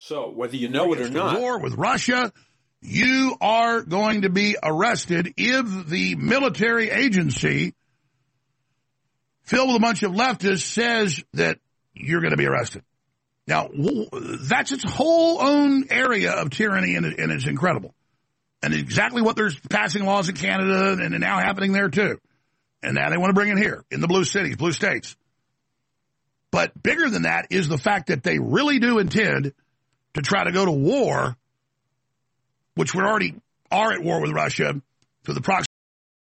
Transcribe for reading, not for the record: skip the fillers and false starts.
So whether you know it or not, war with Russia, you are going to be arrested if the military agency filled with a bunch of leftists says that you're going to be arrested. Now, that's its whole own area of tyranny, and it's incredible. And exactly what they're passing laws in Canada and now happening there, too. And now they want to bring it here in the blue cities, blue states. But bigger than that is the fact that they really do intend to try to go to war, which we already are at war with Russia, to the proximity